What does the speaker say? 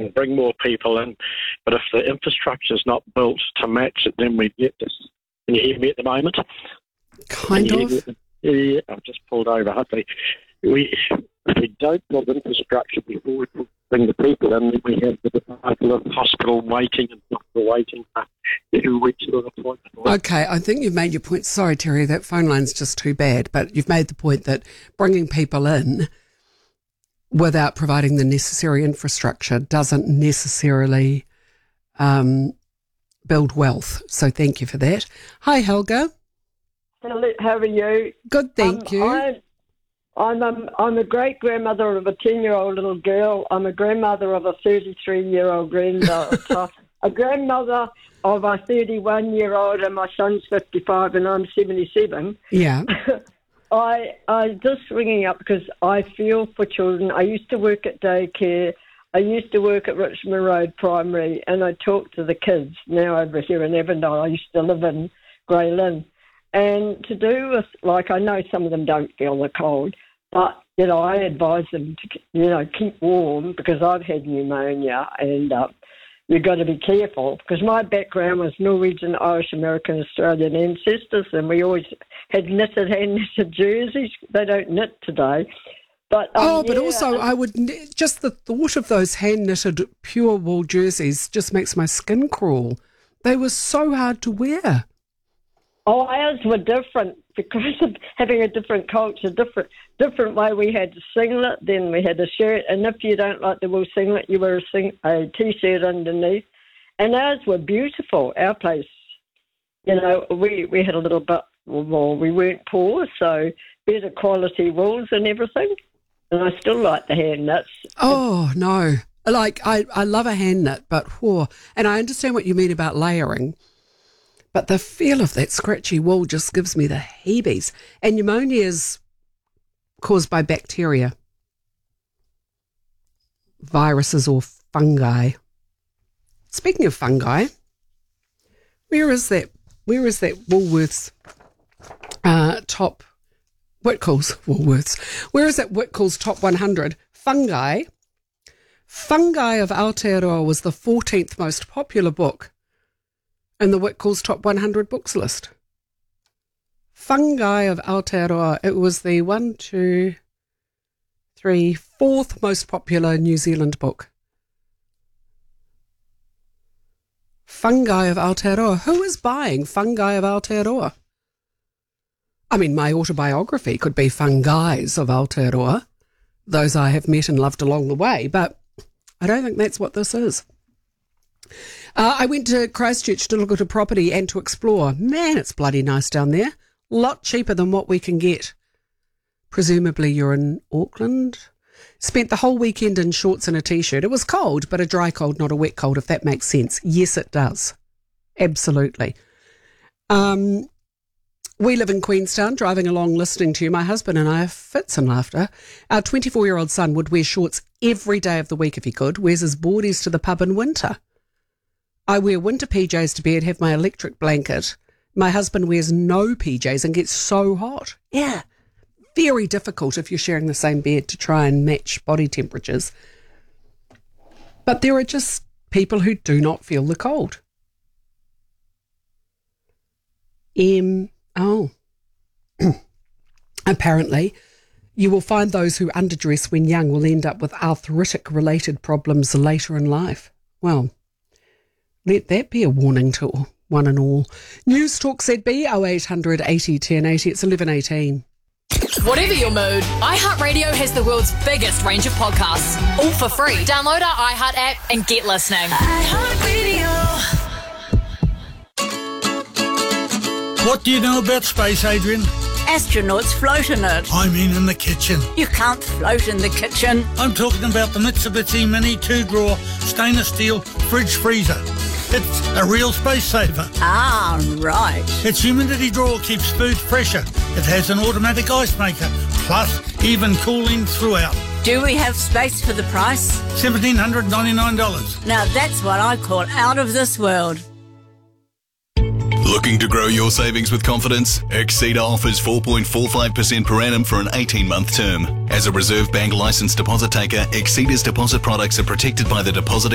and bring more people in. But if the infrastructure is not built to match it, then we get this. Can you hear me at the moment? Kind of. Yeah, I've just pulled over. Hopefully, if we don't build infrastructure before we bring the people in, then we have the debacle of hospital waiting and doctor waiting for 2 weeks for an appointment. Okay, I think you've made your point. Sorry, Terry, that phone line's just too bad, but you've made the point that bringing people in without providing the necessary infrastructure doesn't necessarily build wealth. So thank you for that. Hi, Helga. Hello, how are you? Good, thank you. I'm a great-grandmother of a 10-year-old little girl. I'm a grandmother of a 33-year-old granddaughter, a grandmother of a 31-year-old, and my son's 55 and I'm 77. Yeah. I just ringing up because I feel for children. I used to work at daycare. I used to work at Richmond Road Primary, and I talk to the kids now over here in Avondale. I used to live in Grey Lynn. And to do with, like, I know some of them don't feel the cold, but, I advise them to, keep warm because I've had pneumonia and you've got to be careful because my background was Norwegian, Irish, American, Australian ancestors and we always had hand-knitted jerseys. They don't knit today. But also I would, just the thought of those hand-knitted pure wool jerseys just makes my skin crawl. They were so hard to wear. Oh, ours were different because of having a different culture, different way. We had a singlet, then we had a shirt, and if you don't like the wool singlet, you wear a T-shirt underneath. And ours were beautiful, our place. We had a little bit more. We weren't poor, so better quality wools and everything. And I still like the hand knits. Oh, no. Like, I love a hand knit, but and I understand what you mean about layering. But the feel of that scratchy wool just gives me the heebies. And pneumonia is caused by bacteria, viruses or fungi. Speaking of fungi, where is that Woolworths top Woolworths? Where is that Whitcoulls top 100? Fungi of Aotearoa was the 14th most popular book in the Whitcoulls top 100 books list. Fungi of Aotearoa, it was the 4th most popular New Zealand book. Fungi of Aotearoa. Who is buying Fungi of Aotearoa? I mean, my autobiography could be Fungis of Aotearoa, those I have met and loved along the way, but I don't think that's what this is. I went to Christchurch to look at a property and to explore. Man, it's bloody nice down there. A lot cheaper than what we can get. Presumably you're in Auckland. Spent the whole weekend in shorts and a T-shirt. It was cold, but a dry cold, not a wet cold, if that makes sense. Yes, it does. Absolutely. We live in Queenstown, driving along listening to you. My husband and I have fits in laughter. Our 24-year-old son would wear shorts every day of the week if he could, wears his boardies to the pub in winter. I wear winter PJs to bed, have my electric blanket. My husband wears no PJs and gets so hot. Yeah, very difficult if you're sharing the same bed to try and match body temperatures. But there are just people who do not feel the cold. Apparently, you will find those who underdress when young will end up with arthritic-related problems later in life. Well, let that be a warning to one and all. News Talk ZB 0800 80 1080. It's 11:18. Whatever your mood, iHeartRadio has the world's biggest range of podcasts, all for free. Download our iHeart app and get listening. iHeartRadio. What do you know about space, Adrian? Astronauts float in it. I mean in the kitchen. You can't float in the kitchen. I'm talking about the Mitsubishi Mini 2-drawer stainless steel fridge freezer. It's a real space saver. Ah, right. Its humidity drawer keeps food fresher. It has an automatic ice maker, plus even cooling throughout. Do we have space for the price? $1,799. Now that's what I call out of this world. Looking to grow your savings with confidence? Exceeder offers 4.45% per annum for an 18-month term. As a Reserve Bank licensed deposit taker, Exceeder's deposit products are protected by the Deposit